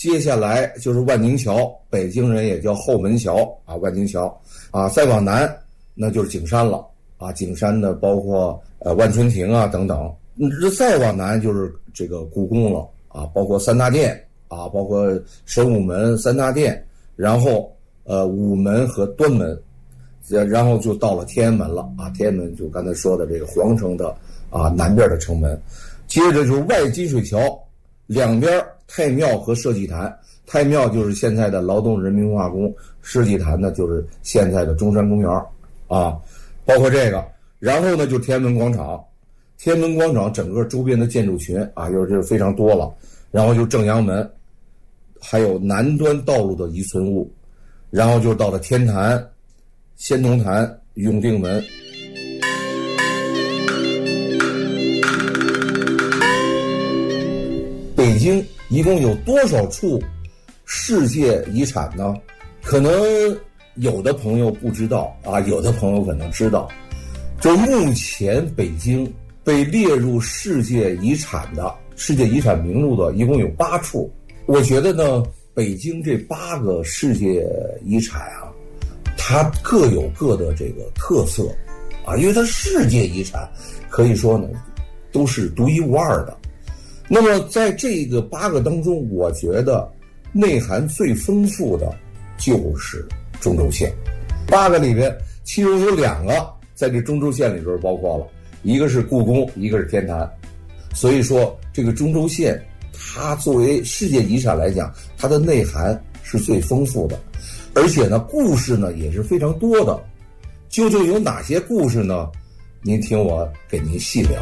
接下来就是万宁桥，北京人也叫后门桥啊，万宁桥啊。再往南那就是景山了啊，景山呢包括万春亭啊等等。再往南就是这个故宫了啊，包括三大殿啊，包括神武门、三大殿，然后午门和端门，然后就到了天安门了啊。天安门就刚才说的这个皇城的啊南边的城门，接着就是外金水桥，两边太庙和社稷坛。太庙就是现在的劳动人民文化宫，社稷坛呢就是现在的中山公园啊，包括这个。然后呢就天安门广场，天安门广场整个周边的建筑群啊，就是非常多了。然后就正阳门，还有南端道路的遗存物，然后就到了天坛、仙农坛、永定门。北京一共有多少处世界遗产呢？可能有的朋友不知道啊，有的朋友可能知道。就目前北京被列入世界遗产名录的一共有8处。我觉得呢，北京这8个世界遗产啊，它各有各的这个特色啊，因为它世界遗产可以说呢都是独一无二的。那么在这个8个当中，我觉得内涵最丰富的就是中轴线。8个里边，其中有2个在这中轴线里边包括了，一个是故宫，一个是天坛。所以说这个中轴线它作为世界遗产来讲，它的内涵是最丰富的，而且呢故事呢也是非常多的。究竟有哪些故事呢？您听我给您细聊。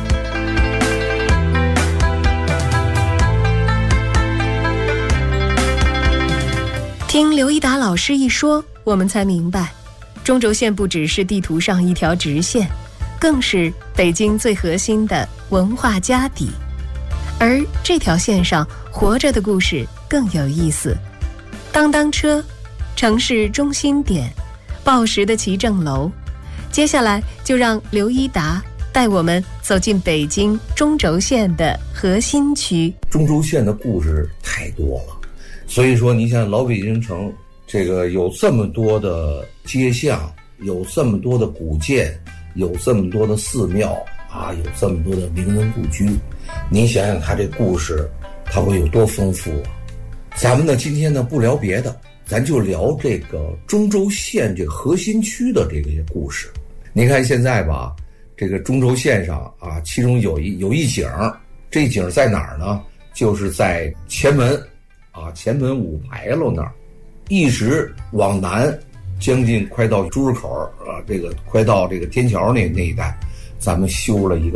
听刘一达老师一说，我们才明白，中轴线不只是地图上一条直线，更是北京最核心的文化家底。而这条线上活着的故事更有意思。当当车、城市中心点、报时的齐正楼。接下来就让刘一达带我们走进北京中轴线的核心区。 中轴线的故事太多了，所以说你像老北京城这个有这么多的街巷，有这么多的古建，有这么多的寺庙啊，有这么多的名人故居，你想想它这故事它会有多丰富啊。咱们呢今天呢不聊别的，咱就聊这个中轴线这个核心区的这些故事。你看现在吧，这个中轴线上啊，其中有一景，这景在哪儿呢？就是在前门啊，前门5牌楼那儿，一直往南，将近快到朱市口啊，这个快到这个天桥那一带，咱们修了一个